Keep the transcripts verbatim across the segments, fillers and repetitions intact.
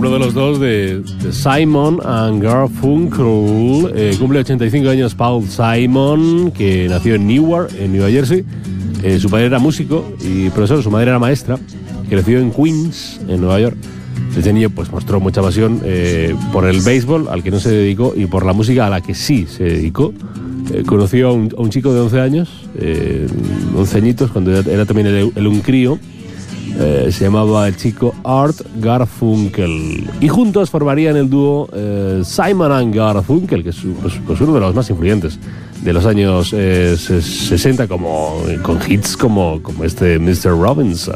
uno de los dos de, de Simon and Garfunkel. Eh, cumple ochenta y cinco años Paul Simon, que nació en Newark, en Nueva Jersey. Eh, su padre era músico y profesor, su madre era maestra. Creció en Queens, en Nueva York. Desde niño pues mostró mucha pasión eh, por el béisbol, al que no se dedicó, y por la música, a la que sí se dedicó. Eh, conoció a un, a un chico de once años, eh, once añitos, cuando era también el, el un crío. Eh, se llamaba el chico Art Garfunkel. Y juntos formarían el dúo eh, Simon and Garfunkel, que es pues, pues uno de los más influyentes de los años eh, sesenta, como, con hits como, como este mister Robinson.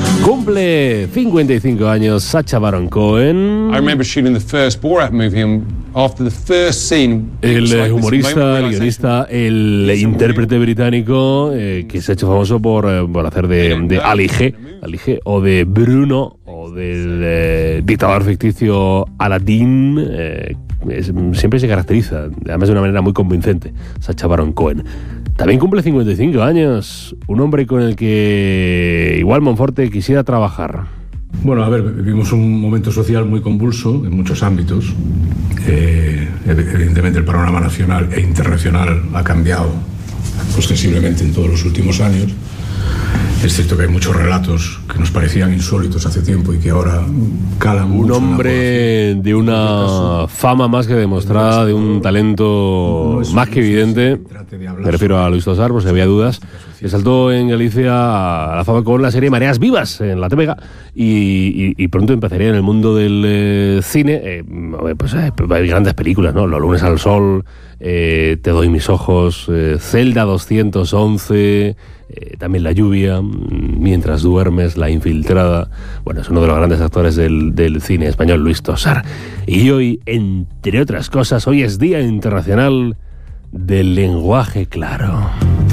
Cumple cincuenta y cinco años Sacha Baron Cohen. I remember shooting the first Borat movie, and after the first scene, el eh, humorista, el guionista, el intérprete británico eh, que se ha hecho famoso por, eh, por hacer de, de Ali G, Ali G, o de Bruno, o del eh, dictador ficticio Aladdin. eh, Es, siempre se caracteriza, además de una manera muy convincente, Sacha Baron Cohen. También cumple cincuenta y cinco años, un hombre con el que igual Monforte quisiera trabajar. Bueno, a ver, vivimos un momento social muy convulso en muchos ámbitos. Eh, evidentemente el panorama nacional e internacional ha cambiado ostensiblemente en todos los últimos años. Es cierto que hay muchos relatos que nos parecían insólitos hace tiempo y que ahora calan mucho. Un hombre de una fama más que demostrada, de un talento más que evidente. Me refiero a Luis Tosar, por si había dudas. Que saltó en Galicia a la fama con la serie Mareas Vivas en la T V G y, y, y pronto empezaría en el mundo del eh, cine. Eh, pues eh, hay grandes películas, ¿no? Los lunes al sol, eh, Te doy mis ojos, eh, Celda doscientos once... Eh, también La lluvia, Mientras duermes, La infiltrada. Bueno, es uno de los grandes actores del, del cine español, Luis Tosar. Y hoy, entre otras cosas, hoy es Día Internacional del Lenguaje Claro.